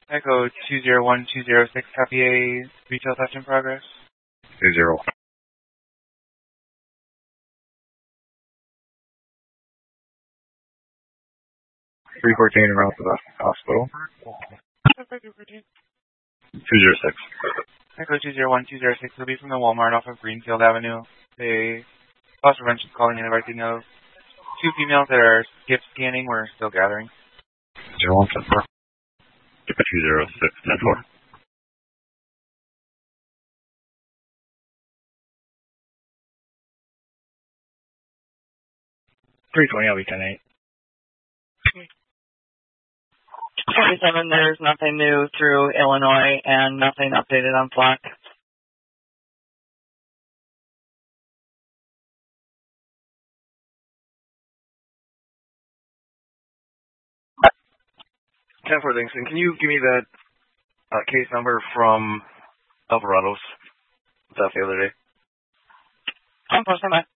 Echo 201206, copy a retail theft in progress. 20. 314 en route to the hospital. 206. Echo 201-206 will be from the Walmart off of Greenfield Avenue. They loss prevention calling in advising of 2 females that are skip scanning. We're still gathering. 0174. 206 10-4. 320, I'll be 10-8. 47, there's nothing new through Illinois and nothing updated on Flock. For Livingston, can you give me that case number from Alvarado's? That the other day? I'm posting that.